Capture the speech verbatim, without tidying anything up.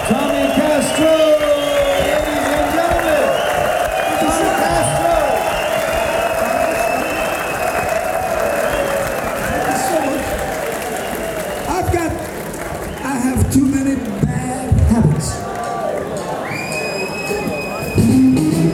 Tommy Castro, ladies and gentlemen, Tommy Castro. Thank you so much. I've got, I have too many bad habits.